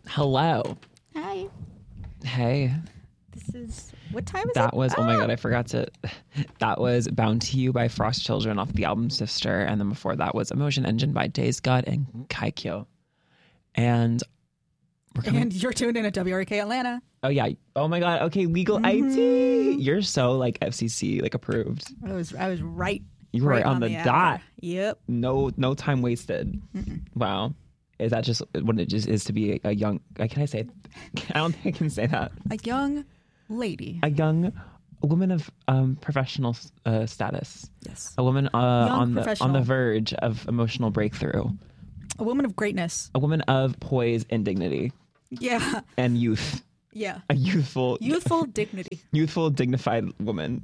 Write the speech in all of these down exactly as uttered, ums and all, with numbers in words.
Hello. Hi. Hey. This is what time is That it? was, oh my Ah! God, I forgot to. That was Bound to You by Frost Children off the album Sister. And then before that was Emotion Engine by Days God and Kaikyo. And we're coming. And you're tuned in at W R K Atlanta. Oh, yeah. Oh my God. Okay. Legal I T. You're so like F C C, like approved. I was I was right. You were right on, the, hour. dot. Yep. No, no time wasted. Mm-mm. Wow. Is that just what it just is to be a, a young, uh, can I say, I don't think I can say that. A young lady. A young woman of um, professional uh, status. Yes. A woman uh, on the on professional. the verge of emotional breakthrough. A woman of greatness. A woman of poise and dignity Yeah. and youth. Yeah. A youthful, Youthful dignity. youthful, dignified woman.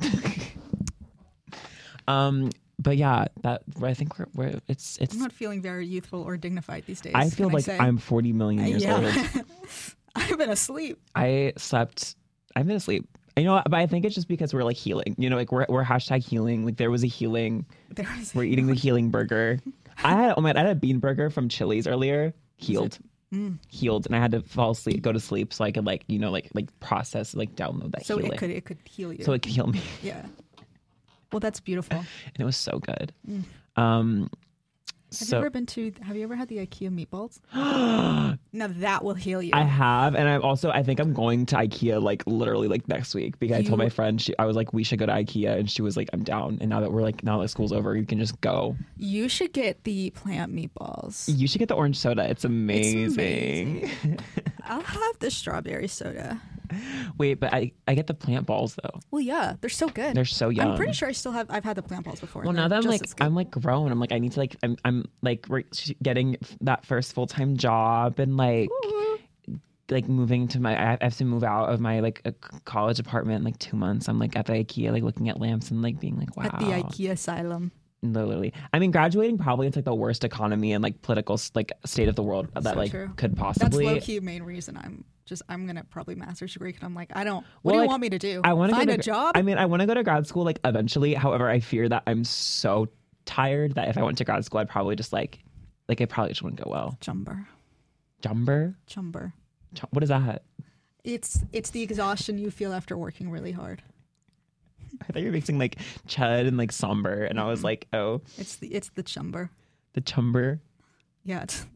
um, but yeah, that I think we're, we're it's it's. I'm not feeling very youthful or dignified these days. I feel can like say. I'm forty million years yeah. old. I've been asleep. I slept. I've been asleep. You know, but I think it's just because we're like healing. You know, like we're we're hashtag healing. Like there was a healing. There was We're eating the healing burger. I had oh my, I had a bean burger from Chili's earlier. Healed, Mm. healed, and I had to fall asleep, go to sleep, so I could like you know like like process, like download that So healing, it could it could heal you. so it could heal me, yeah. Well, that's beautiful. and it was so good. Mm. Um, Have so you ever been to? Have you ever had the IKEA meatballs? Now that will heal you. I have, and I'm also I think I'm going to IKEA like literally like next week because I told You- my friend she, I was like we should go to IKEA, and she was like I'm down. And now that we're like now that school's over, you can just go. You should get the plant meatballs. You should get the orange soda. It's amazing. amazing. I'll have the strawberry soda. Wait, but I I get the plant balls though. Well, yeah, they're so good. They're so yum. I'm pretty sure I still have. I've had the plant balls before. Well, and now they're that I'm just like as good. I'm like grown, I'm like I need to like I'm I'm like re- getting that first full time job and like Ooh. like moving to my I have to move out of my like a college apartment in like two months. I'm like at the IKEA like looking at lamps and like being like wow. At the IKEA asylum. Literally, I mean, graduating probably into like the worst economy and like political like state of the world that So like true. could That's possibly. low key main reason I'm just I'm gonna probably master's degree because I'm like I don't. What Well, do you like, want me to do? I want to find go a to, job. I mean, I want to go to grad school like eventually. However, I fear that I'm so tired that if I went to grad school, I'd probably just like like it probably just wouldn't go well. Chumber. Jumber? Chumber. Ch- What is that? It's it's the exhaustion you feel after working really hard. I thought you were mixing like chud and like somber, and I was like, oh, It's the it's the chumber. the chumber. Yeah. It's,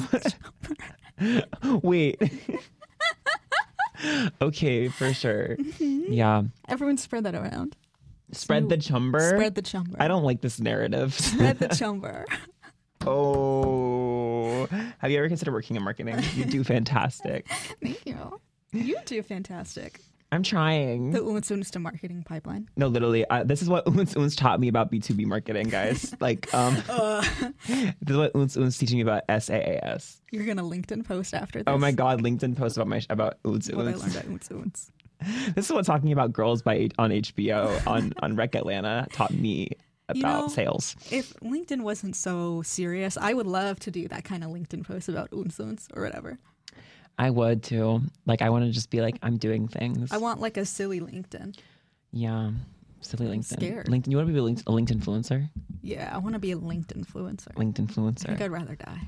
Wait. Okay, for sure. Yeah. everyone spread that around. Spread the chumber. Spread the chumber. I don't like this narrative. Spread the chumber. Oh. Have you ever considered working in marketing? You do fantastic. Thank you. You do fantastic. I'm trying. The Unz Unz to marketing pipeline. No, literally, uh, this is what Unz Unz taught me about B two B marketing, guys. Like, um, Uh, this is what Unz Unz teaching me about S A A S. you're gonna LinkedIn post after this. Oh my God, LinkedIn post about my about Unz What I Unz. learned at Unz Unz. This is what talking about girls by on H B O on on Rec Atlanta taught me about You know, sales. If LinkedIn wasn't so serious, I would love to do that kind of LinkedIn post about Unz Unz or whatever. I would too. Like, I want to just be like, I'm doing things. I want like a silly LinkedIn. Yeah, silly I'm LinkedIn. scared. LinkedIn. You want to be a LinkedIn, a LinkedIn influencer? Yeah, I want to be a LinkedIn influencer. LinkedIn I influencer. think I'd rather die.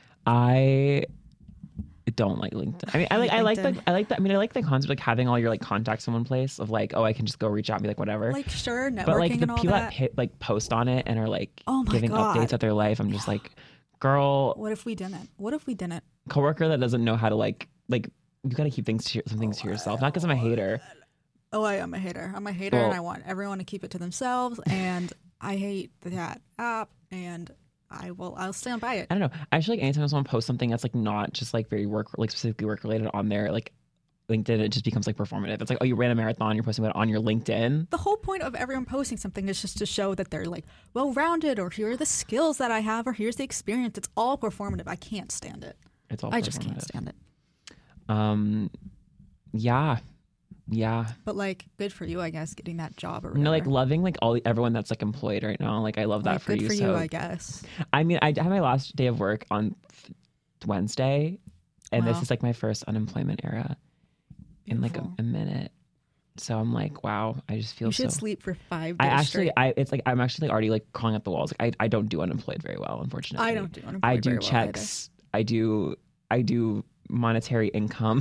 I don't like LinkedIn. I mean, I like, I like the, LinkedIn. I like the, I mean, I like the concept of like having all your like contacts in one place of like, oh, I can just go reach out and be like, whatever. Like, sure, networking but like the and all people that. that hit, like post on it and are like Oh my giving God. updates of their life, I'm just like, girl, What if we didn't? What if we didn't? coworker that doesn't know how to like, like you got to keep things to your, some things to yourself. Not because I'm a hater. Oh, I am a hater. I'm a hater, Well- and I want everyone to keep it to themselves. And I hate that app, and I will. I'll stand by it. I don't know. I actually like anytime someone posts something that's like not just like very work, like specifically work related on there, like LinkedIn, it just becomes like performative. It's like, oh, you ran a marathon, you're posting about it on your LinkedIn. The whole point of everyone posting something is just to show that they're like well-rounded, or here are the skills that I have, or here's the experience. It's all performative. I can't stand it. It's all I just can't performative. stand it. Um, yeah, yeah. But like, good for you, I guess, getting that job or You whatever. know, like loving like all everyone that's like employed right now. Like I love that Like, for good you. for so you, I guess. I mean, I have my last day of work on th- Wednesday, and this Wow. is like my first unemployment era in like a, Beautiful. a minute. So I'm like, wow, I just feel You should so. sleep for five I days actually, straight. I it's like I'm actually already like crawling up the walls. Like I, I don't do unemployed very well, unfortunately. I don't do unemployed I do very well either. checks. I do, I do monetary income.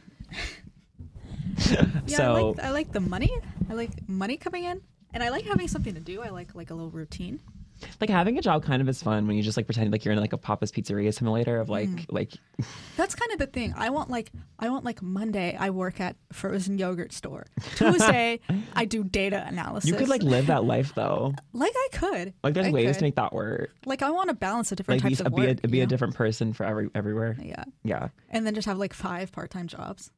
Yeah, so I like, I like the money. I like money coming in, and I like having something to do. I like like a little routine. like having a job kind of is fun when you just like pretend like you're in like a Papa's Pizzeria simulator of like Mm. like That's kind of the thing. I want like I want like Monday I work at frozen yogurt store. Tuesday I do data analysis. you could like live that life though. like I could. Like there's I ways could. to make that work. Like I want to balance the different Like be, types of be, a, work. be you a know? different person for every everywhere. Yeah, Yeah. and then just have like five part-time jobs.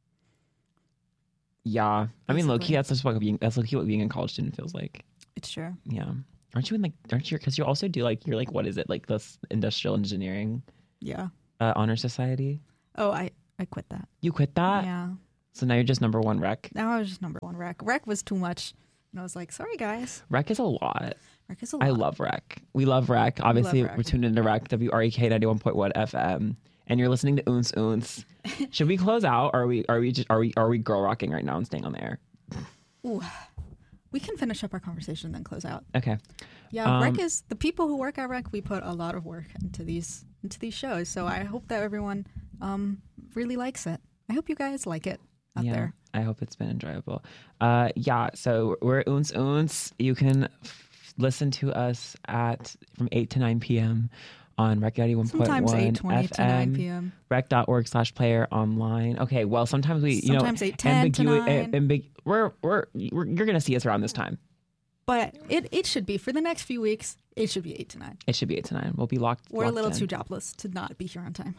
Yeah. I mean, low Basically. key, that's just what being that's low key what being a college student feels like. It's true. Yeah. Aren't you in like? Aren't you? Because you also do like you're like what is it like this industrial engineering Yeah. uh, honor society? Oh, I I quit that. You quit that, Yeah. so now you're just number one rec. Now I was just number one rec. Rec was too much, and I was like, sorry guys. Rec is a lot. Rec is a lot. I love rec. We love rec. Obviously, rec. we're tuned into rec. W R E K ninety one point one F M, and you're listening to Oons Oons. Should we close out? Or are we? Are we? Just, are we? Are we girl rocking right now and staying on the air? Ooh. We can finish up our conversation and then close out. Okay. Yeah, Um, rec is the people who work at rec. We put a lot of work into these into these shows. So I hope that everyone um, really likes it. I hope you guys like it out yeah, there. I hope it's been enjoyable. Uh, yeah, so we're Oons Oons. You can f- listen to us at from eight to nine p.m. on Rec ninety one point one Sometimes eight twenty F to nine M, p.m. rec.org slash player online. Okay, well, sometimes we, you Sometimes know, eight ten to ambigui- nine. ambig- we're, we're, we're, you're going to see us around this time. But it, it should be for the next few weeks. It should be eight to nine. It should be eight to nine. We'll be locked. We're a locked little in. too jobless to not be here on time.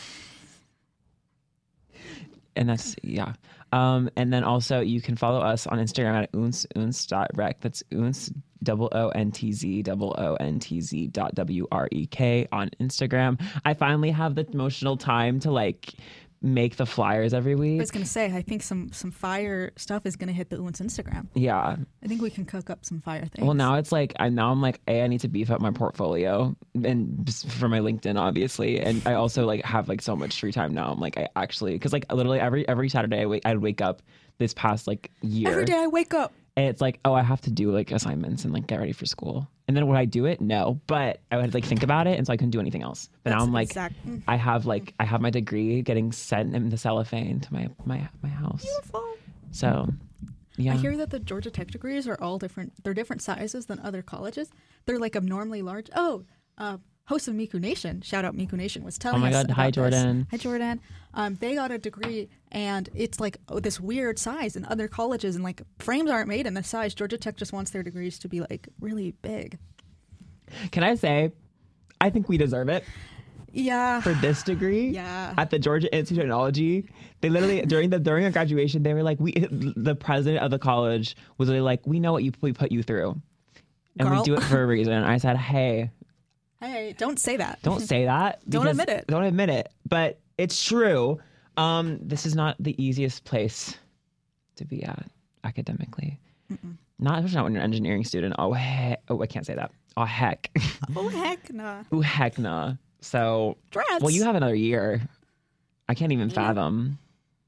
And that's, yeah. Um, and then also you can follow us on Instagram at oons, oons.rec. That's oons, double O N T Z, double O N T Z dot W R E K on Instagram. I finally have the emotional time to like make the flyers every I week. was gonna say, I think some some fire stuff is gonna hit the Oons Instagram. Yeah. I think we can cook up some fire things. Well, now it's like I now I'm like, hey, I need to beef up my portfolio and just for my LinkedIn, obviously. And I also like have like so much free time now. I'm like, I actually because like literally every every Saturday I wake, I'd wake up this past like year. every day I wake up. And it's like, oh, I have to do like assignments and like get ready for school. And then would I do it? No, but I would like think about it, and so I couldn't do anything else. But now That's I'm like, exact- I have like I have my degree getting sent in the cellophane to my my my house. Beautiful. So, yeah, I hear that the Georgia Tech degrees are all different. They're different sizes than other colleges. They're like abnormally large. Oh, uh, host of Miku Nation, shout out Miku Nation, was telling Oh my us God, hi, about this. Jordan. Hi Jordan. Um, they got a degree and it's like oh, this weird size in other colleges, and like frames aren't made in this size. Georgia Tech just wants their degrees to be like really big. Can I say, I think we deserve it Yeah. for this degree. Yeah. At the Georgia Institute of Technology, they literally during the during our graduation, they were like, we the president of the college was literally like, we know what you we put you through, and Girl. we do it for a reason. I said, hey. Hey, don't say that. Don't say that. Don't because- admit it. Don't admit it. But it's true. Um, this is not the easiest place to be at academically. Mm-mm. Not especially not when you're an engineering student. Oh, heck. Oh, I can't say that. Oh, heck. Oh heck nah. Oh, heck nah. So, Drats. well, you have another year. I can't even Yeah. fathom.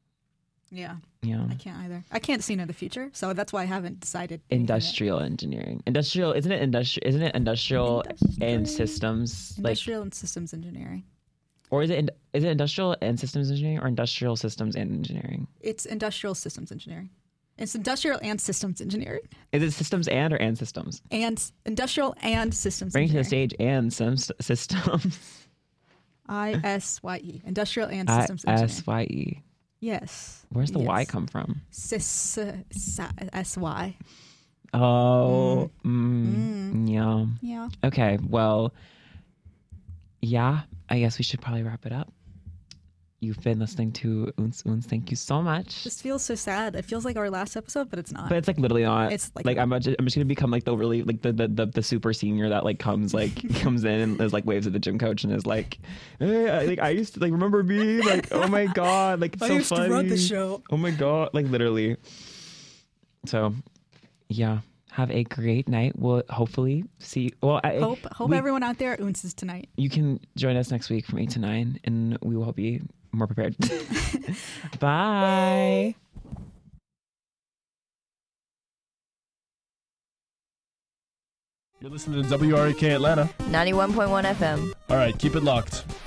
Yeah. Yeah. I can't either. I can't see into the future, so that's why I haven't decided. anything yet. Industrial engineering. Industrial, isn't it industrial? Isn't it industrial, Industrial. and systems? Industrial and systems engineering. Like, or is it, in- is it industrial and systems engineering or industrial systems and engineering? It's industrial systems engineering. It's industrial and systems engineering. Is it systems and or and systems? And s- industrial and systems Bring it to the engineering. stage and some s- systems. I S Y E. Industrial and I systems engineering. S Y E. Yes. Where's the Y Yes. come from? Sys, S Y. Oh, mm, yeah. Yeah. Okay, well, yeah, I guess we should probably wrap it up. You've been listening to Oons Oons. Thank you so much. This feels so sad. It feels like our last episode, but it's not. But it's like literally not. It's like- like I'm just, I'm just gonna become like the really like the, the the the super senior that like comes like comes in and is like waves at the gym coach and is like, hey, I, like I used to like remember me like oh my god like it's I so used funny. to run the show. Oh my god, like literally. So, yeah, have a great night. We'll hopefully see. Well, I, Hope hope we- everyone out there ounces tonight. you can join us next week from eight to nine, and we will be more prepared. Bye. You're listening to W R E K Atlanta. ninety-one point one F M. All right, keep it locked.